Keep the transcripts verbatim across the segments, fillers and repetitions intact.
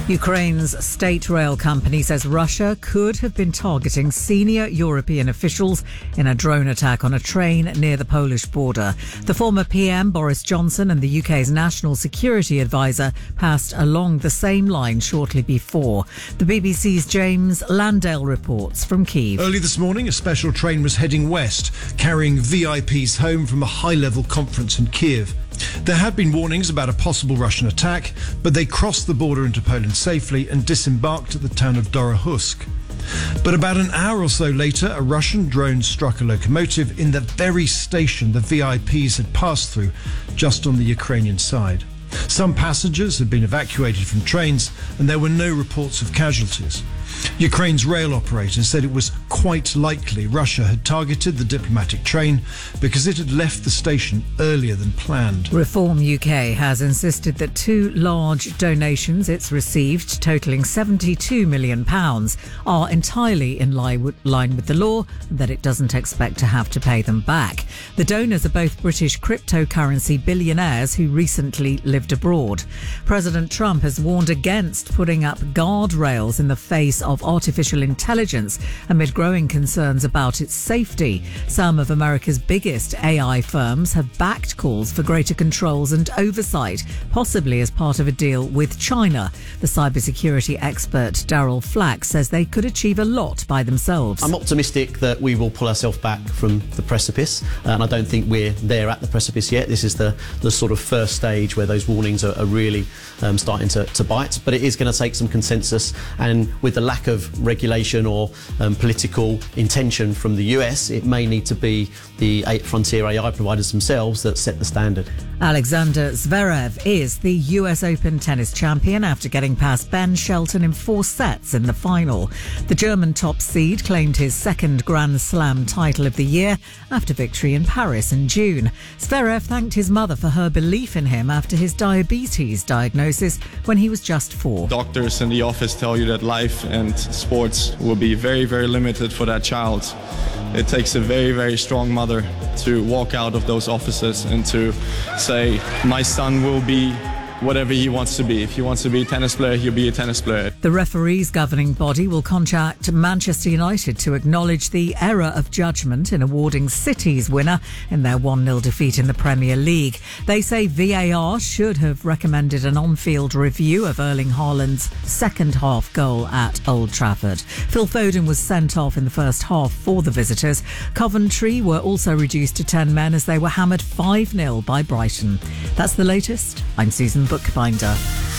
Ukraine's state rail company says Russia could have been targeting senior European officials in a drone attack on a train near the Polish border. The former P M, Boris Johnson, and the U K's national security advisor passed along the same line shortly before. The B B C's James Landale reports from Kyiv. Early this morning, a special train was heading west, carrying V I Ps home from a high-level conference in Kyiv. There had been warnings about a possible Russian attack, but they crossed the border into Poland safely and disembarked at the town of Dorohusk. But about an hour or so later, a Russian drone struck a locomotive in the very station the V I Ps had passed through, just on the Ukrainian side. Some passengers had been evacuated from trains, and there were no reports of casualties. Ukraine's rail operator said it was quite likely Russia had targeted the diplomatic train because it had left the station earlier than planned. Reform U K has insisted that two large donations it's received, totalling seventy-two million pounds, are entirely in line with the law and that it doesn't expect to have to pay them back. The donors are both British cryptocurrency billionaires who recently lived abroad. President Trump has warned against putting up guardrails in the face of artificial intelligence amid growing concerns about its safety. Some of America's biggest A I firms have backed calls for greater controls and oversight, possibly as part of a deal with China. The cybersecurity expert Daryl Flack says they could achieve a lot by themselves. I'm optimistic that we will pull ourselves back from the precipice, and I don't think we're there at the precipice yet. This is the, the sort of first stage where those warnings are, are really um, starting to, to bite, but it is going to take some consensus, and with the lack of regulation or um, political intention from the U S, it may need to be the frontier A I providers themselves that set the standard. Alexander Zverev is the U S Open tennis champion after getting past Ben Shelton in four sets in the final. The German top seed claimed his second Grand Slam title of the year after victory in Paris in June. Zverev thanked his mother for her belief in him after his diabetes diagnosis when he was just four. Doctors in the office tell you that life and sports will be very, very limited for that child. It takes a very, very strong mother to walk out of those offices and to say, my son will be whatever he wants to be. If he wants to be a tennis player, he'll be a tennis player. The referees' governing body will contact Manchester United to acknowledge the error of judgment in awarding City's winner in their one nil defeat in the Premier League. They say V A R should have recommended an on-field review of Erling Haaland's second half goal at Old Trafford. Phil Foden was sent off in the first half for the visitors. Coventry were also reduced to ten men as they were hammered five nil by Brighton. That's the latest. I'm Susan Bookbinder.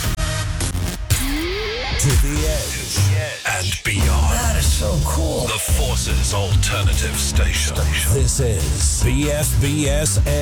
To the edge and beyond. That is so cool. The Force's alternative station. This is B F B S